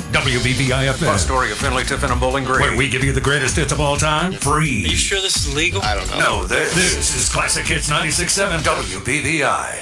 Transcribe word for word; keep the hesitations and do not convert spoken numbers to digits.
W B V I F M. Story of Finley, Tiffin, and Bowling Green. Where we give you the greatest hits of all time, free. Are you sure this is legal? I don't know. No, this, this is Classic Hits ninety-six point seven W B V I.